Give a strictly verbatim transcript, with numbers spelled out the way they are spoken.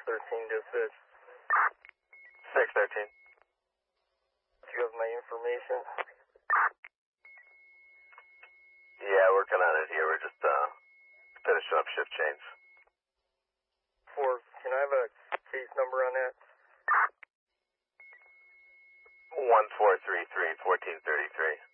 thirteen to switch. six thirteen. Do you have my information? Yeah, working on it here. We're just uh, finishing up shift chains. Four, can I have a case number on that? one four three three, fourteen thirty-three.